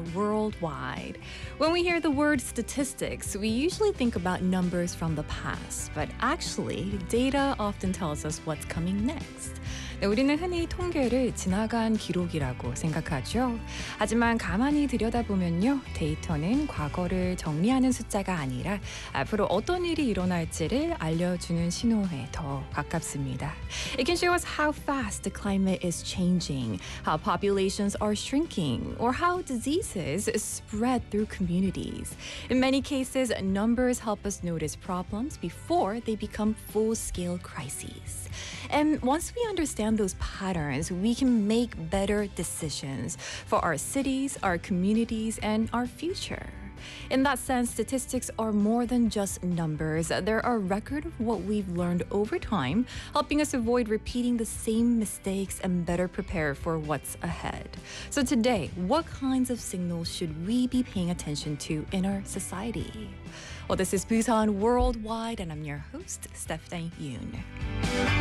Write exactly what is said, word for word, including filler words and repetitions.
Worldwide. When we hear the word statistics, we usually think about numbers from the past, but actually, data often tells us what's coming next. 네, 우리는 흔히 통계를 지나간 기록이라고 생각하죠. 하지만 가만히 들여다보면요, 데이터는 과거를 정리하는 숫자가 아니라 앞으로 어떤 일이 일어날지를 알려주는 신호에 더 가깝습니다. It can show us how fast the climate is changing, how populations are shrinking, or how diseases spread through communities. In many cases, numbers help us notice problems before they become full-scale crises. And once we understand those patterns, we can make better decisions for our cities, our communities, and our future. In that sense, statistics are more than just numbers. They're a record of what we've learned over time, helping us avoid repeating the same mistakes and better prepare for what's ahead. So today, what kinds of signals should we be paying attention to in our society? Well, this is Busan Worldwide, and I'm your host, Stephanie Yoon.